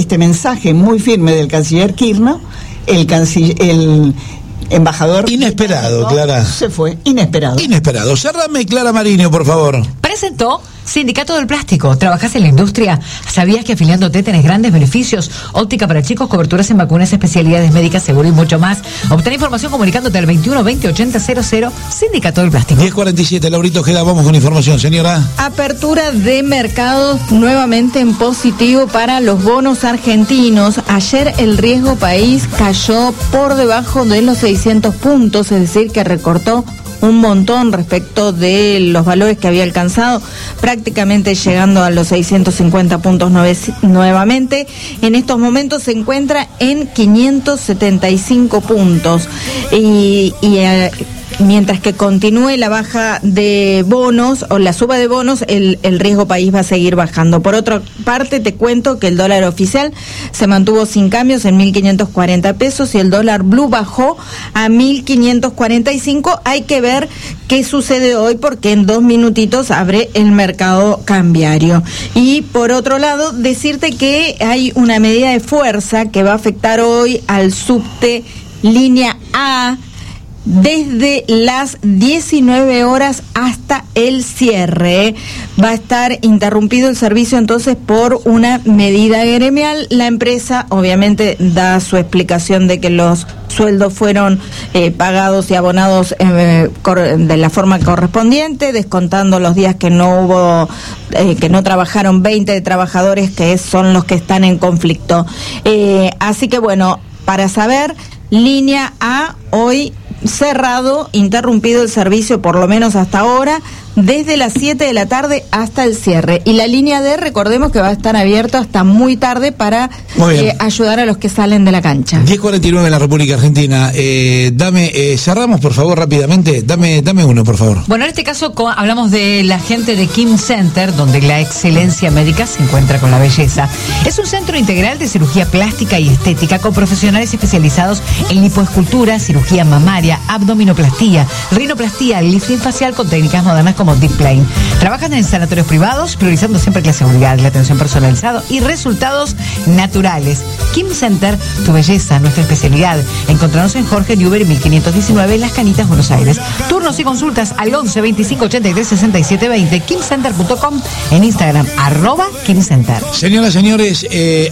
este mensaje muy firme del canciller Kirchner, el embajador... Inesperado, Clara. Se fue, inesperado. Inesperado. Cerrame, Clara Marinho, por favor. Presentó Sindicato del Plástico. ¿Trabajás en la industria? ¿Sabías que afiliándote tenés grandes beneficios? Óptica para chicos, coberturas en vacunas, especialidades médicas, seguro y mucho más. Obtén información comunicándote al 21 20 80 00. Sindicato del Plástico. 10:47, Laurito Ojeda, vamos con información, señora. Apertura de mercados nuevamente en positivo para los bonos argentinos. Ayer el riesgo país cayó por debajo de los 600 puntos, es decir, que recortó un montón respecto de los valores que había alcanzado, prácticamente llegando a los 650 puntos nuevamente. En estos momentos se encuentra en 575 puntos y mientras que continúe la baja de bonos o la suba de bonos, el riesgo país va a seguir bajando. Por otra parte, te cuento que el dólar oficial se mantuvo sin cambios en 1.540 pesos y el dólar blue bajó a 1.545. Hay que ver qué sucede hoy porque en 2 minutitos abre el mercado cambiario. Y por otro lado, decirte que hay una medida de fuerza que va a afectar hoy al subte línea A, desde las 19 horas hasta el cierre. Va a estar interrumpido el servicio entonces por una medida gremial. La empresa obviamente da su explicación de que los sueldos fueron pagados y abonados de la forma correspondiente, descontando los días que no hubo, que no trabajaron 20 trabajadores que son los que están en conflicto. Así que bueno, para saber, línea A hoy cerrado, interrumpido el servicio por lo menos hasta ahora, desde las 7 de la tarde hasta el cierre. Y la línea D, recordemos que va a estar abierta hasta muy tarde para ayudar a los que salen de la cancha. 10:49 en la República Argentina. Cerramos por favor rápidamente. Dame uno, por favor. Bueno, en este caso hablamos de la gente de Kim Center, donde la excelencia médica se encuentra con la belleza. Es un centro integral de cirugía plástica y estética con profesionales especializados en lipoescultura, cirugía mamaria, abdominoplastía, rinoplastía, lifting facial con técnicas modernas como deep plane. Trabajan en sanatorios privados, priorizando siempre la seguridad, la atención personalizada y resultados naturales. Kim Center, tu belleza, nuestra especialidad. Encontrarnos en Jorge Newbery 1519 en Las Canitas, Buenos Aires. Turnos y consultas al 11 25 83 67 20, kimcenter.com, en Instagram, @KimCenter. Señoras, señores,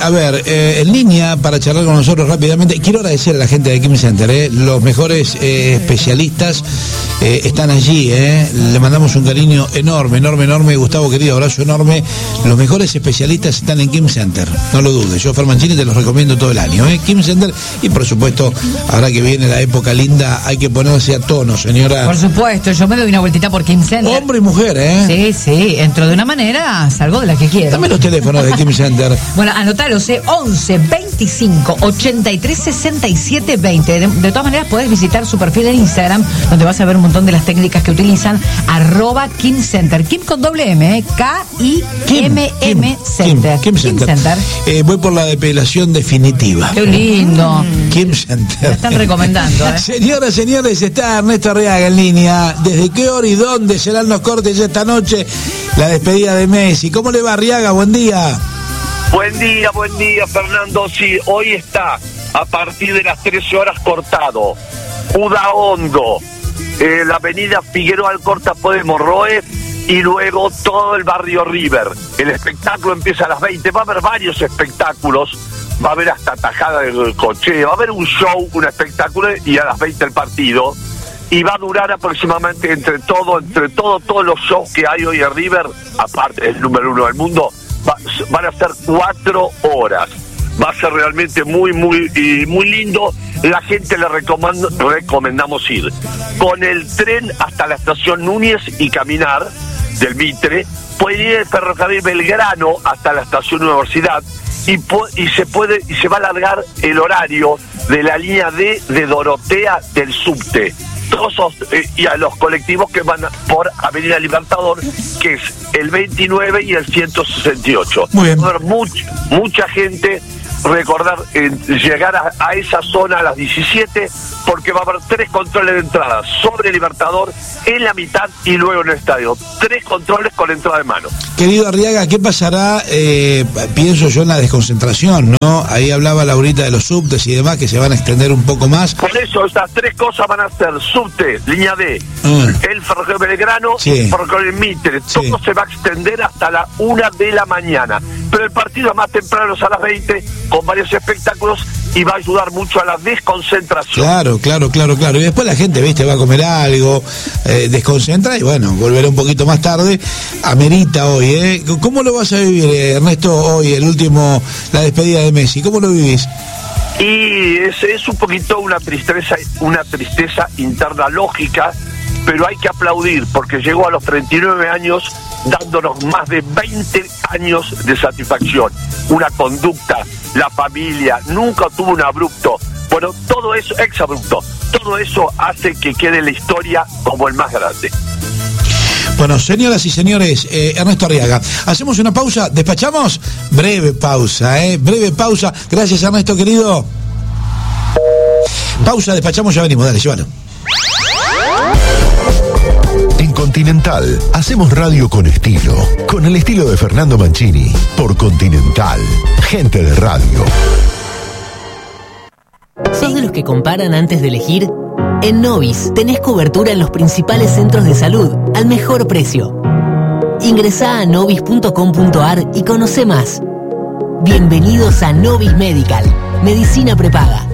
en línea para charlar con nosotros rápidamente. Quiero agradecer a la gente de Kim Center, los mejores especialistas están allí, le mandamos un cariño enorme, Gustavo querido, abrazo enorme. Los mejores especialistas están en Kim Center, no lo dudes. Yo, Fer Mancini, te los recomiendo todo el año, Kim Center. Y por supuesto, ahora que viene la época linda, hay que ponerse a tono, señora. Por supuesto, yo me doy una vueltita por Kim Center. Hombre y mujer, Sí, entro de una manera, salgo de la que quiero. Dame los teléfonos de Kim Center. Bueno, anotalos, 11 25 83 67 20. De todas maneras, puedes visitar su perfil en Instagram, donde vas a ver un montón de las técnicas que utilizan, @Kim Center. Kim con doble M, K-I-M-M Center. Kim Center. Voy por la depilación definitiva. Qué lindo. Kim Center. Me están recomendando, Señoras, señores, está Ernesto Arriaga en línea. ¿Desde qué hora y dónde serán los cortes esta noche? La despedida de Messi. ¿Cómo le va, Arriaga? Buen día. Buen día, Fernando. Sí, hoy está a partir de las 13 horas cortado. Udaondo, la avenida Figueroa Alcorta de Morroe y luego todo el barrio River. El espectáculo empieza a las 20. Va a haber varios espectáculos. Va a haber hasta tajada del coche. Va a haber un show, un espectáculo y a las 20 el partido. Y va a durar aproximadamente entre todos los shows que hay hoy en River, aparte del número 1 del mundo, van a ser 4 horas. Va a ser realmente muy lindo. La gente le recomendamos ir con el tren hasta la estación Núñez y caminar del Mitre. Pueden ir el ferrocarril Belgrano hasta la estación Universidad y se va a alargar el horario de la línea D de Dorotea del subte. Y a los colectivos que van por Avenida Libertador, que es el 29 y el 168. Muy bien. Va a haber mucha gente, recordar llegar a esa zona a las 17, porque va a haber 3 controles de entrada sobre Libertador, en la mitad y luego en el estadio. 3 controles con entrada de mano. Querido Arriaga, ¿qué pasará? Pienso yo en la desconcentración, ¿no? Ahí hablaba Laurita de los subtes y demás, que se van a extender un poco más. Por eso, estas 3 cosas van a ser subte, línea D, el Ferrocarril Belgrano, sí, el Ferrocarril Mitre. Sí. Todo se va a extender hasta la 1 de la mañana. Pero el partido es más temprano, es a las 20, con varios espectáculos, y va a ayudar mucho a la desconcentración. Claro. Y después la gente, viste, va a comer algo, desconcentra y bueno, volverá un poquito más tarde. Amerita hoy, ¿eh? ¿Cómo lo vas a vivir, Ernesto, hoy, la despedida de Messi? ¿Cómo lo vivís? Y es un poquito una tristeza interna lógica, pero hay que aplaudir porque llegó a los 39 años dándonos más de 20 años de satisfacción. Una conducta, la familia, nunca tuvo un abrupto. Bueno, todo eso, exabrupto, todo eso hace que quede en la historia como el más grande. Bueno, señoras y señores, Ernesto Arriaga, hacemos una pausa, despachamos, breve pausa. Gracias, Ernesto, querido. Pausa, despachamos, ya venimos, dale, llévalo. En Continental, hacemos radio con estilo, con el estilo de Fernando Mancini, por Continental, gente de radio. ¿Sos de los que comparan antes de elegir? En Novis tenés cobertura en los principales centros de salud al mejor precio. Ingresá a novis.com.ar y conocé más. Bienvenidos a Novis Medical, medicina prepaga.